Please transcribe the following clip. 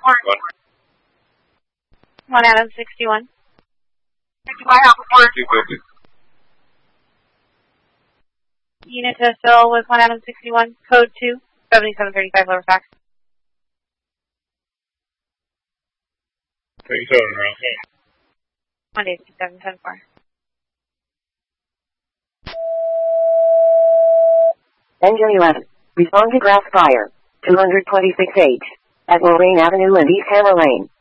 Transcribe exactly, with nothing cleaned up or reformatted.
One Adam sixty-one. two fifty. Unit to Phil with one Adam sixty-one, code two, seventy-seven thirty-five lower fax. thirty-seven around here. one eight six seven ten four. Engine eleven. Respond to Grass Fire, two twenty-six H, at Lorraine Avenue and East Hammer Lane.